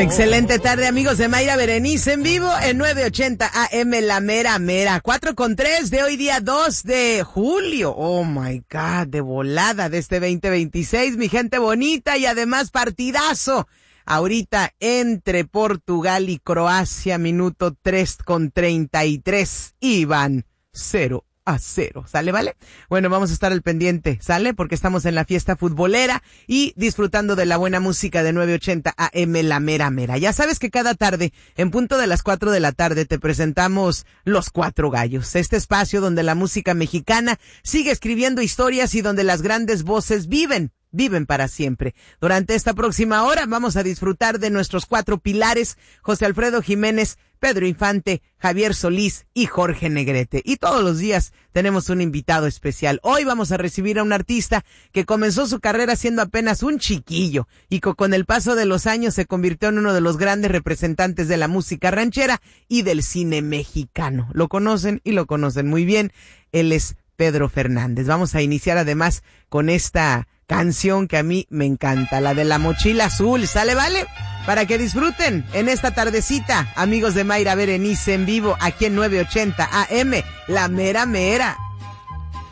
Excelente tarde, amigos de Mayra Berenice en vivo en 980 AM La Mera Mera. 4:03 de hoy día 2 de julio. Oh my God, de volada de este 2026, mi gente bonita, y además partidazo. Ahorita entre Portugal y Croacia, minuto 3:33, y van 0-0. ¿Sale, vale? Bueno, vamos a estar al pendiente, ¿sale? Porque estamos en la fiesta futbolera y disfrutando de la buena música de 980 AM La Mera Mera. Ya sabes que cada tarde, en punto de las 4 de la tarde, te presentamos Los Cuatro Gallos, este espacio donde la música mexicana sigue escribiendo historias y donde las grandes voces viven para siempre. Durante esta próxima hora vamos a disfrutar de nuestros cuatro pilares: José Alfredo Jiménez, Pedro Infante, Javier Solís y Jorge Negrete. Y todos los días tenemos un invitado especial. Hoy vamos a recibir a un artista que comenzó su carrera siendo apenas un chiquillo y con el paso de los años se convirtió en uno de los grandes representantes de la música ranchera y del cine mexicano. Lo conocen y lo conocen muy bien. Él es Pedro Fernández. Vamos a iniciar además con esta canción que a mí me encanta, la de La Mochila Azul. ¿Sale, vale? Para que disfruten en esta tardecita, amigos de Mayra Berenice en vivo, aquí en 980 AM, La Mera Mera.